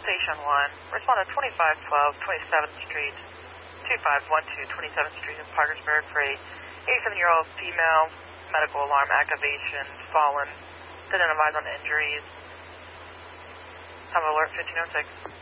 Station 1. Respond to 2512 27th Street, 2512 27th Street in Parkersburg for a 87-year-old female, medical alarm activation, fallen, didn't advise on injuries. Have alert 1506.